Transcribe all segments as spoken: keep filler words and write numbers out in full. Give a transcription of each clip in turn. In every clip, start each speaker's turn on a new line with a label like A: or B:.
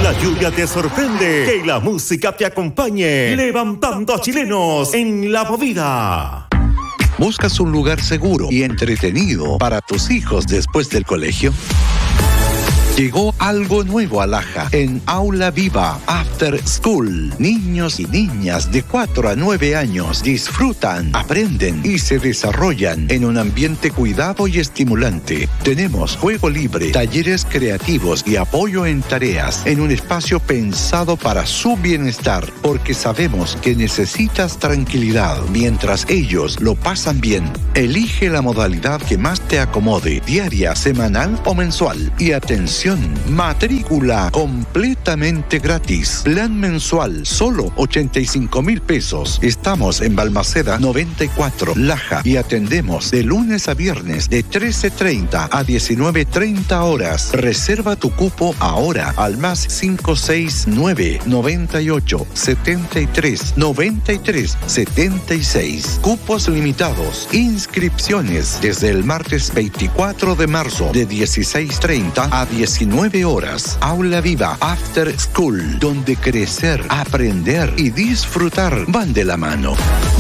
A: La lluvia te sorprende, que la música te acompañe, levantando a chilenos en la movida.
B: ¿Buscas un lugar seguro y entretenido para tus hijos después del colegio? Llegó algo nuevo a Laja en Aula Viva After School. Niños y niñas de cuatro a nueve años disfrutan, aprenden y se desarrollan en un ambiente cuidado y estimulante. Tenemos juego libre, talleres creativos y apoyo en tareas en un espacio pensado para su bienestar, porque sabemos que necesitas tranquilidad mientras ellos lo pasan bien. Elige la modalidad que más te acomode, diaria, semanal o mensual. Y atención, matrícula completamente gratis. Plan mensual, solo ochenta y cinco mil pesos. Estamos en Balmaceda noventa y cuatro, Laja, y atendemos de lunes a viernes de trece treinta a diecinueve treinta horas. Reserva tu cupo ahora al más cinco seis nueve, noventa y ocho, setenta y tres, noventa y tres, setenta y seis. Cupos limitados. Inscripciones desde el martes veinticuatro de marzo de dieciséis treinta a diecinueve horas. Aula Viva After School, donde crecer, aprender y disfrutar van de la mano.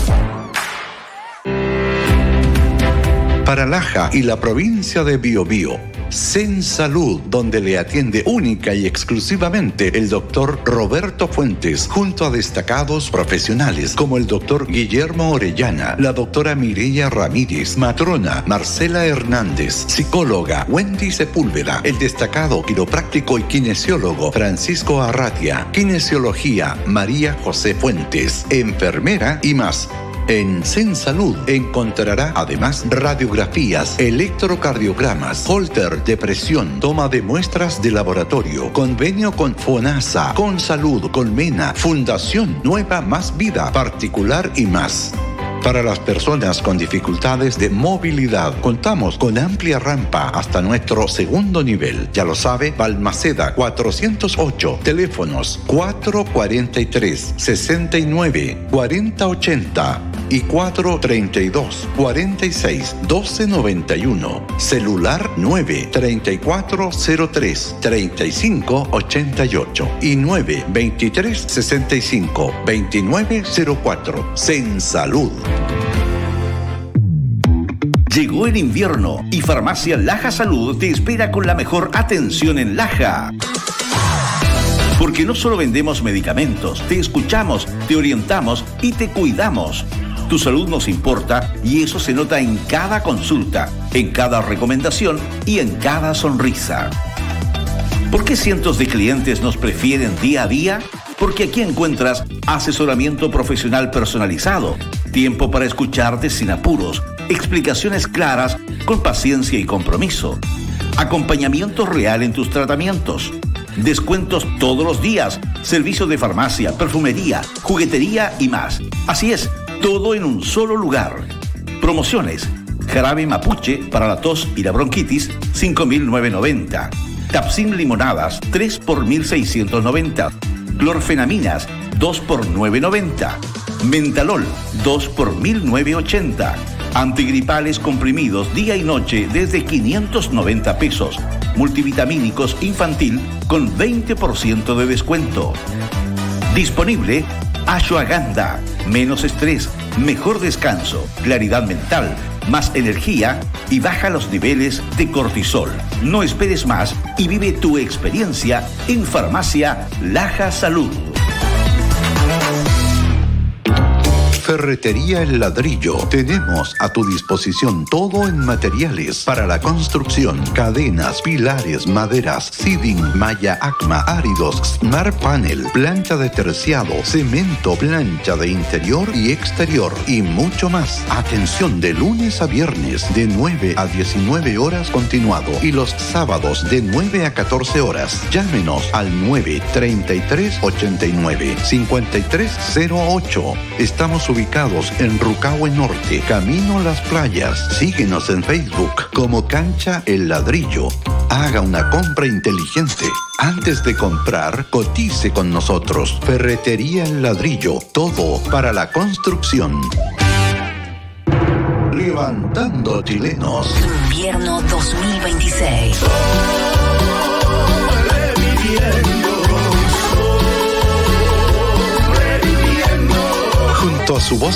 B: Para Laja y la provincia de Biobío, Sensalud, donde le atiende única y exclusivamente el doctor Roberto Fuentes, junto a destacados profesionales como el doctor Guillermo Orellana, la doctora Mireya Ramírez, matrona Marcela Hernández, psicóloga Wendy Sepúlveda, el destacado quiropráctico y kinesiólogo Francisco Arratia, kinesiología María José Fuentes, enfermera y más. En Sensalud encontrará además radiografías, electrocardiogramas, holter de presión, toma de muestras de laboratorio, convenio con FONASA, con Salud, Colmena, Fundación Nueva Más Vida, particular y más. Para las personas con dificultades de movilidad, contamos con amplia rampa hasta nuestro segundo nivel. Ya lo sabe, Balmaceda cuatrocientos ocho, teléfonos cuatro cuarenta y tres, sesenta y nueve, cuarenta ochenta y cuatro treinta y dos, cuarenta y seis, doce noventa y uno. Celular nueve treinta y cuatro cero tres, treinta y cinco ochenta y ocho y nueve veintitrés sesenta y cinco, veintinueve cero cuatro. Sensalud.
C: Llegó el invierno y Farmacia Laja Salud te espera con la mejor atención en Laja. Porque no solo vendemos medicamentos, te escuchamos, te orientamos y te cuidamos. Tu salud nos importa y eso se nota en cada consulta, en cada recomendación y en cada sonrisa. ¿Por qué cientos de clientes nos prefieren día a día? Porque aquí encuentras asesoramiento profesional personalizado, tiempo para escucharte sin apuros, explicaciones claras con paciencia y compromiso, acompañamiento real en tus tratamientos, descuentos todos los días, servicio de farmacia, perfumería, juguetería y más. Así es, todo en un solo lugar. Promociones: jarabe mapuche para la tos y la bronquitis, cinco mil novecientos noventa. Tapsin limonadas, tres por mil seiscientos noventa. Clorfenaminas, dos por novecientos noventa. Mentalol, dos por mil novecientos ochenta. Antigripales comprimidos día y noche desde quinientos noventa pesos. Multivitamínicos infantil con veinte por ciento de descuento. Disponible Ashwagandha, menos estrés, mejor descanso, claridad mental, más energía y baja los niveles de cortisol. No esperes más y vive tu experiencia en Farmacia Laja Salud.
B: Ferretería El Ladrillo. Tenemos a tu disposición todo en materiales para la construcción: cadenas, pilares, maderas, siding, malla acma, áridos, smart panel, plancha de terciado, cemento, plancha de interior y exterior y mucho más. Atención de lunes a viernes de nueve a diecinueve horas continuado y los sábados de nueve a catorce horas. Llámenos al nueve treinta y tres ochenta y nueve cincuenta y tres cero ocho. Estamos ubicados en Rucahue Norte, camino Las Playas. Síguenos en Facebook como Cancha El Ladrillo. Haga una compra inteligente. Antes de comprar, cotice con nosotros. Ferretería El Ladrillo. Todo para la construcción. Levantando chilenos.
D: Invierno dos mil veintiséis.
E: Reviviendo
B: junto a su voz